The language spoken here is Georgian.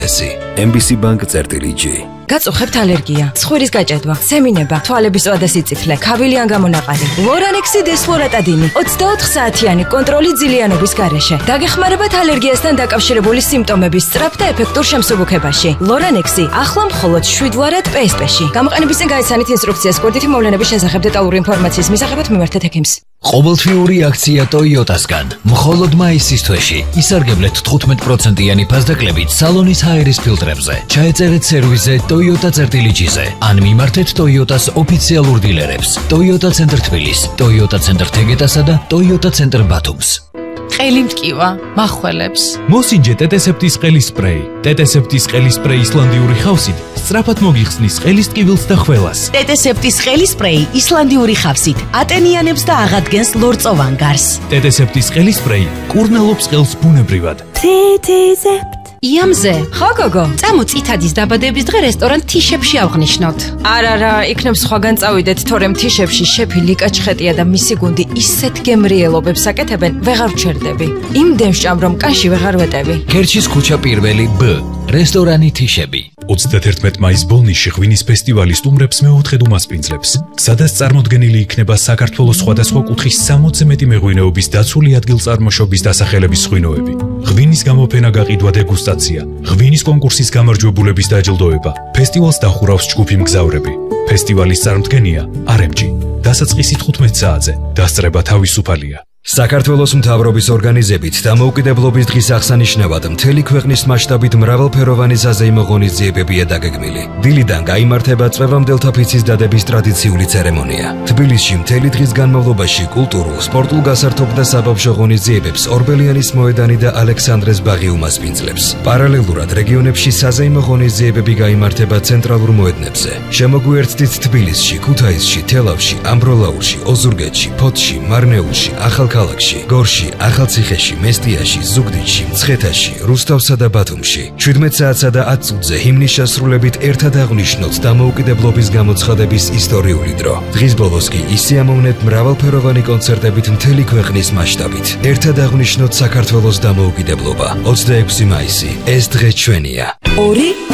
MBC Bank-წერტილი-G. გაწუხებთ ალერგია, ცხვირის გაჭედვა, სემინება, თვალების ზღვა და სიცოცხლე, ქავილი ან გამონაყარი. ლორანექსი დესფლორატადინი 24 საათიანი კონტროლი ძილიანობის გარეშე. დაგეხმარებათ ალერგიასთან დაკავშირებული სიმპტომების სწრაფ და ეფექტურ შემსუბუქებაში. ლორანექსი ახლა მხოლოდ 7 ლარად PSP-ში. გამოყენების წინ გაიცანით ინსტრუქციას კოდითი მოვლენების შესახებ დეტალური ინფორმაციის მისაღებად მიმართეთ ექიმს. ყოველთვიური აქცია Toyota-სგან. მხოლოდ მაისის თვეში ისარგებლეთ 15%-იანი ფასდაკლებით სალონის ჰაერის ფილტრებზე. ჩაეწერეთ სერვისზე Toyota-წერტილი-G-ზე. ან მიმართეთ Toyota-s ოფიციალურ დილერებს. Toyota ცენტრ თბილის, Toyota ცენტრ თეგეტასა და Toyota ცენტრ ბათუმს. ყელი მტკივა, მახველებს. მოსინჯე ტეტესეპტის ყელის სპრეი. ტეტესეპტის ყელის სპრეი ისლანდიური ხავსით სწრაფად მოგიხსნის ყელის ტკივილს და ხველას. ტეტესეპტის ყელის სპრეი ისლანდიური ხავსით ატენიანებს და აღადგენს ლორწოვან გარს. ტეტესეპტის ყელის სპრეი კურნალობს ყელს ბუნებრივად. იამზე, ხო გოგო? წამო წითადის დაბადების დღე რესტორან თიშებში ავღნიშნოთ. არა, იქნებ სხვაგან წავიდეთ, თორემ თიშებში შეფი ლიკა ჩხეტია და მისი გუნდი ისეთ გემრიელობებს აკეთებენ, ვეღარ ვჩერდები. იმდენ ვჭამ, რომ კანში ვეღარ ვეტევი. ქერჩის ქუჩა პირველი B. რესტორანი თიშები. 31 მაის ბოლნიში ღვინის ფესტივალი სტუმრებს მეოთხედ უმასპინძლებს, სადაც წარმოდგენილი იქნება საქართველოს სხვადასხვა კუთხის 60-ზე მეტი მეღვინეობის დაცული ადგილწარმოშობის დასახელების ღვინოები. ღვინის გამოფენა გაყიდვა დეგუსტაცია, ღვინის კონკურსის გამარჯვებულების დაჯილდოება. ფესტივალს დახურავს ჯგუფი მგზავრები. ფესტივალის წარმოდგენია RMG. დასაწყისი 15 საათზე. დასწრება თავისუფალია. საქართველოს მთავრობის ორგანიზებით დამოუკიდებლობის დღის აღსანიშნავად მთელი ქვეყნის მასშტაბით მრავალფეროვანი საზეიმო ღონისძიებებია დაგეგმილი. დილიდან გაიმართება წვევამდელთა ფიცის დადების ტრადიციული ცერემონია. თბილისში მთელი დღის განმავლობაში კულტურულ, სპორტულ გასართობ და საბავშვო ღონისძიებებს ორბელიანის მოედანი და ალექსანდრეს ბაღი უმასპინძლებს. პარალელურად რეგიონებში საზეიმო ღონისძიებები გაიმართება ცენტრალურ მოედნებზე. შემოგვიერთდით თბილისში, ქუთაისში, თელავში, ამბროლაურში, ოზურგეთში, ფოთში, მარნეულში, ქალაქში, გორში, ახალციხეში, მესტიაში, ზუგდიდში, მცხეთაში, რუსთავსა და ბათუმში. 17 საათსა და 10 წუთზე ჰიმნის შესრულებით ერთად აღნიშნოთ დამოუკიდებლობის გამოცხადების ისტორიული დრო. დღის ბოლოს კი ისიამოვნეთ მრავალფეროვანი კონცერტებით მთელი ქვეყნის მასშტაბით. ერთად აღნიშნოთ საქართველოს დამოუკიდებლობა. 26 მაისი. ეს დღე ჩვენია. 2